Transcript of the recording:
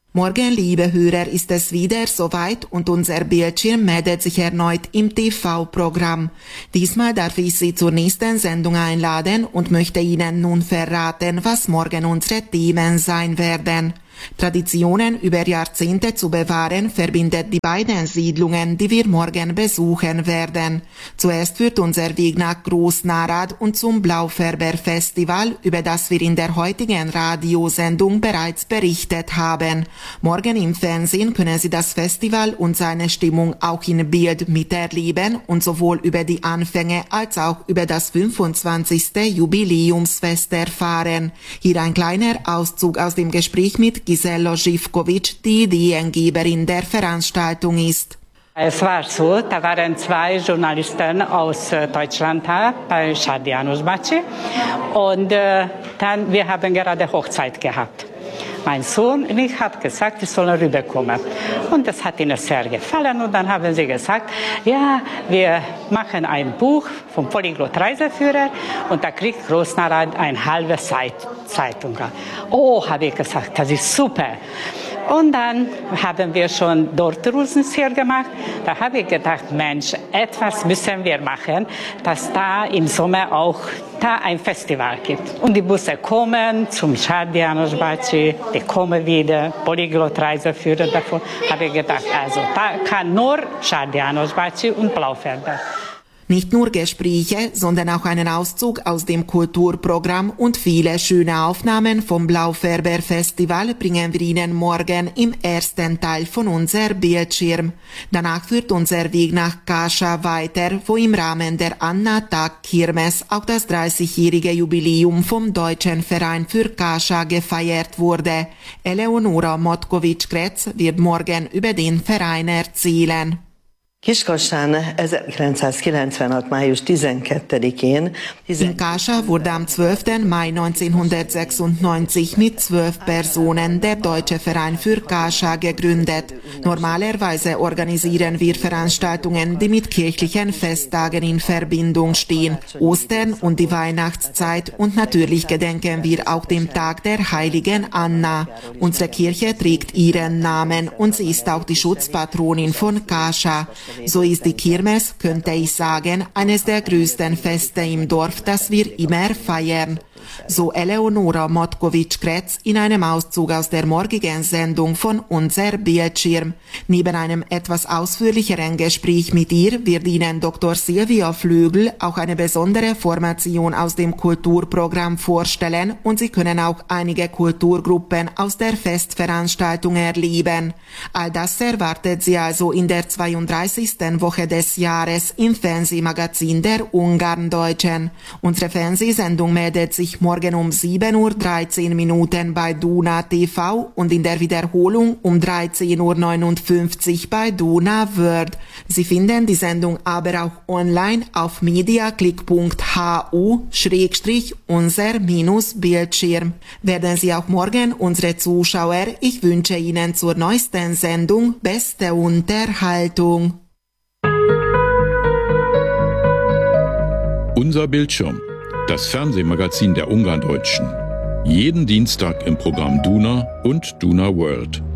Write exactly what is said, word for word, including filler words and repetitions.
Morgen, liebe Hörer, ist es wieder soweit und unser Bildschirm meldet sich erneut im T V-Programm. Diesmal darf ich Sie zur nächsten Sendung einladen und möchte Ihnen nun verraten, was morgen unsere Themen sein werden. Traditionen über Jahrzehnte zu bewahren verbindet die beiden Siedlungen, die wir morgen besuchen werden. Zuerst führt unser Weg nach Großnarad und zum Blaufärber-Festival, über das wir in der heutigen Radiosendung bereits berichtet haben. Morgen im Fernsehen können Sie das Festival und seine Stimmung auch in Bild miterleben und sowohl über die Anfänge als auch über das fünfundzwanzigste Jubiläumsfest erfahren. Hier ein kleiner Auszug aus dem Gespräch mit Gisela Živković, die Ideengeberin der Veranstaltung ist. Es war so, da waren zwei Journalisten aus äh, Deutschland da, bei Shadi Janusbaci. Und äh, dann, wir haben gerade Hochzeit gehabt. Mein Sohn und ich habe gesagt, ich soll rüberkommen. Und das hat ihnen sehr gefallen. Und dann haben sie gesagt, ja, wir machen ein Buch vom Polyglot-Reiseführer und da kriegt Großnarad eine halbe Zeitung. Oh, habe ich gesagt, das ist super. Und dann haben wir schon dort Rosenstier gemacht. Da habe ich gedacht, Mensch, etwas müssen wir machen, dass da im Sommer auch da ein Festival gibt. Und die Busse kommen zum Shadi Janusbaci, die kommen wieder, Polyglot-Reiseführer davon. Habe ich gedacht, also da kann nur Shadi Janusbaci und Blaufärber. Nicht nur Gespräche, sondern auch einen Auszug aus dem Kulturprogramm und viele schöne Aufnahmen vom Blaufärber-Festival bringen wir Ihnen morgen im ersten Teil von unser Bildschirm. Danach führt unser Weg nach Kásá weiter, wo im Rahmen der Anna-Tag-Kirmes auch das dreißigjährige Jubiläum vom Deutschen Verein für Kásá gefeiert wurde. Eleonora Motkovics-Kretz wird morgen über den Verein erzählen. Kiskásán ezerkilencszázkilencvenhat. május tizenkettedikén In Kásá wurde am zwölften Mai neunzehnhundertsechsundneunzig mit zwölf Personen der Deutsche Verein für Kásá gegründet. Normalerweise organisieren wir Veranstaltungen, die mit kirchlichen Festtagen in Verbindung stehen, Ostern und die Weihnachtszeit, und natürlich gedenken wir auch dem Tag der heiligen Anna. Unsere Kirche trägt ihren Namen und sie ist auch die Schutzpatronin von Kásá. So ist die Kirmes, könnte ich sagen, eines der größten Feste im Dorf, das wir immer feiern. So Eleonora Motkovics-Kretz in einem Auszug aus der morgigen Sendung von Unser Bildschirm. Neben einem etwas ausführlicheren Gespräch mit ihr wird Ihnen Doktor Silvia Flögl auch eine besondere Formation aus dem Kulturprogramm vorstellen und Sie können auch einige Kulturgruppen aus der Festveranstaltung erleben. All das erwartet Sie also in der zweiunddreißigsten Woche des Jahres im Fernsehmagazin der Ungarndeutschen. Unsere Fernsehsendung meldet sich morgen um sieben Uhr dreizehn Minuten bei Duna T V und in der Wiederholung um dreizehn Uhr neunundfünfzig bei Duna World. Sie finden die Sendung aber auch online auf mediaclick punkt h u schrägstrich unser Bildschirm. Werden Sie auch morgen unsere Zuschauer. Ich wünsche Ihnen zur neuesten Sendung beste Unterhaltung. Unser Bildschirm. Das Fernsehmagazin der Ungarndeutschen. Jeden Dienstag im Programm Duna und Duna World.